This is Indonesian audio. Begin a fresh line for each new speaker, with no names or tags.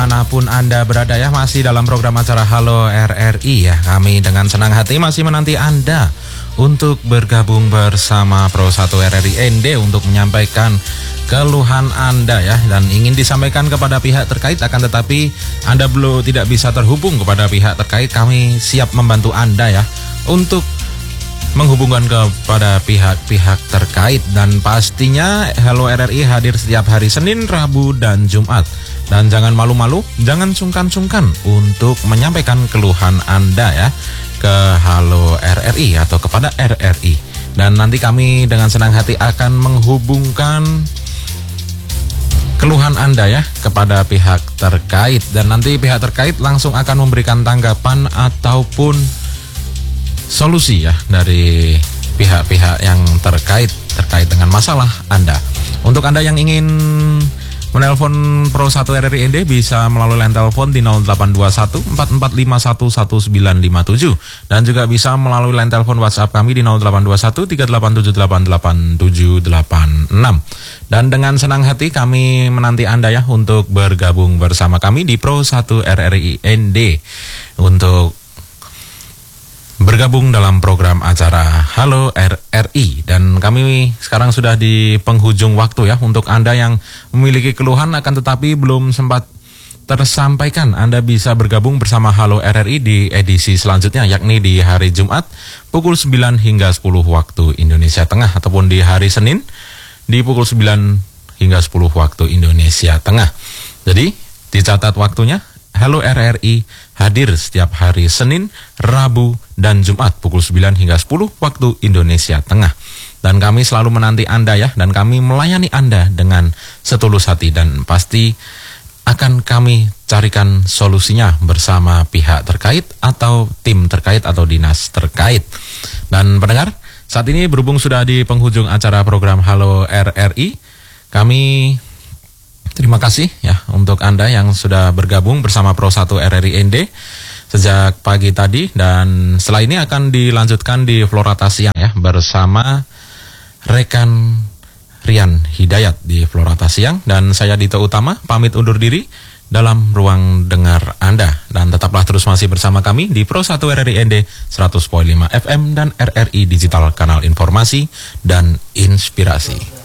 Manapun Anda berada ya, masih dalam program acara Halo RRI ya. Kami dengan senang hati masih menanti Anda untuk bergabung bersama Pro 1 RRI ND untuk menyampaikan keluhan Anda ya, dan ingin disampaikan kepada pihak terkait, akan tetapi Anda belum tidak bisa terhubung kepada pihak terkait. Kami siap membantu Anda ya untuk menghubungkan kepada pihak-pihak terkait, dan pastinya Halo RRI hadir setiap hari Senin, Rabu, dan Jumat. Dan jangan malu-malu, jangan sungkan-sungkan untuk menyampaikan keluhan Anda ya ke Halo RRI atau kepada RRI. Dan nanti kami dengan senang hati akan menghubungkan keluhan Anda ya kepada pihak terkait, dan nanti pihak terkait langsung akan memberikan tanggapan ataupun solusi ya dari pihak-pihak yang terkait dengan masalah Anda. Untuk Anda yang ingin menelpon Pro 1 RRI ND bisa melalui line telepon di 0821 4451 1957, dan juga bisa melalui line telepon WhatsApp kami di 0821 387888786. Dan dengan senang hati kami menanti Anda ya untuk bergabung bersama kami di Pro 1 RRI ND untuk bergabung dalam program acara Halo RRI. Dan kami sekarang sudah di penghujung waktu ya. Untuk Anda yang memiliki keluhan akan tetapi belum sempat tersampaikan, Anda bisa bergabung bersama Halo RRI di edisi selanjutnya, yakni di hari Jumat pukul 9 hingga 10 waktu Indonesia Tengah, ataupun di hari Senin di pukul 9 hingga 10 waktu Indonesia Tengah. Jadi dicatat waktunya, Halo RRI hadir setiap hari Senin, Rabu, dan Jumat pukul 9 hingga 10 waktu Indonesia Tengah. Dan kami selalu menanti Anda ya, dan kami melayani Anda dengan setulus hati, dan pasti akan kami carikan solusinya bersama pihak terkait atau tim terkait atau dinas terkait. Dan pendengar, saat ini berhubung sudah di penghujung acara program Halo RRI, kami terima kasih ya untuk Anda yang sudah bergabung bersama Pro 1 RRI ND sejak pagi tadi, dan setelah ini akan dilanjutkan di Florata Siang ya bersama rekan Rian Hidayat di Florata Siang, dan saya Dito Utama pamit undur diri dalam ruang dengar Anda, dan tetaplah terus masih bersama kami di Pro 1 RRI ND 100.5 FM dan RRI Digital, kanal informasi dan inspirasi.